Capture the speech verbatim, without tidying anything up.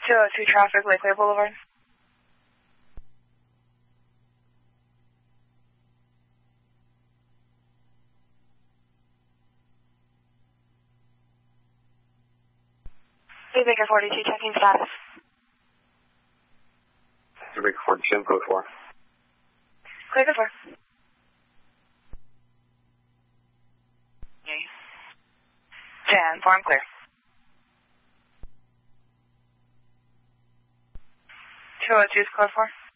two oh two traffic, Lake Clear Boulevard. Lee Baker forty-two, checking status. Lee Baker forty-two, code four. Clear the floor. ten four, I'm clear. two oh two is code four.